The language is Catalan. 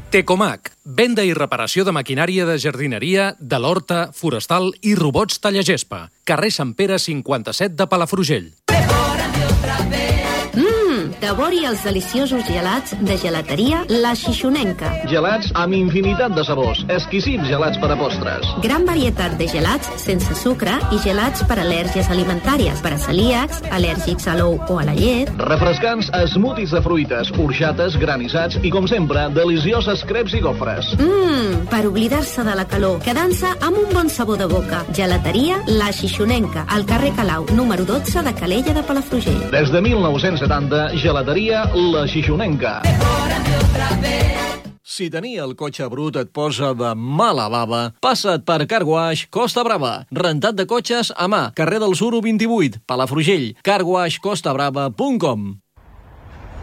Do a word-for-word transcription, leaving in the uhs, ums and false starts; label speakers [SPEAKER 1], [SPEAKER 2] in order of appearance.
[SPEAKER 1] Tecomac, venda i reparació de maquinària de jardineria, de l'horta, forestal i robots tallagespa. Carrer Sant Pere cinquanta-set de Palafrugell.
[SPEAKER 2] Mmm, devori els deliciosos gelats de gelateria La Xixonenca.
[SPEAKER 3] Gelats amb infinitat de sabors, exquisits gelats per a postres.
[SPEAKER 2] Gran varietat de gelats sense sucre i gelats per al·lèrgies alimentàries, per a celíacs, al·lèrgics a l'ou o a la llet.
[SPEAKER 3] Refrescants smoothies de fruites, orxates, granissats i, com sempre, delicioses creps i gofres.
[SPEAKER 2] Mmm, per oblidar-se de la calor, quedant-se amb un bon sabor de boca. Gelateria La Xixonenca, al carrer Calau, número dotze de Calella de Palafrugell.
[SPEAKER 3] Des de mil nou-cents setanta, gelateria La Xixonenca.
[SPEAKER 4] Si tenir el cotxe brut et posa de mala bava, passa't per Car Wash Costa Brava. Rentat de cotxes a mà, carrer del Suro vint-i-vuit, Palafrugell. car wash costa brava punt com.